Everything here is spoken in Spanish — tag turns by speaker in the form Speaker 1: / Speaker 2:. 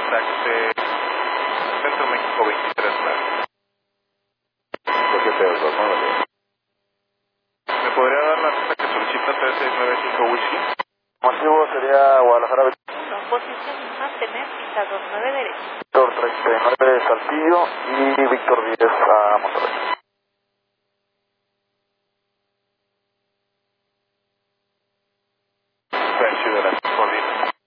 Speaker 1: taxi Centro México 23 Plaza. ¿Me podría dar la ruta que solicita 3695 Whisky?
Speaker 2: Motivo sería Guadalajara.
Speaker 3: Posición mantener pista 29 derecha.
Speaker 2: Víctor 39 de Saltillo y Víctor 10 a Monterrey.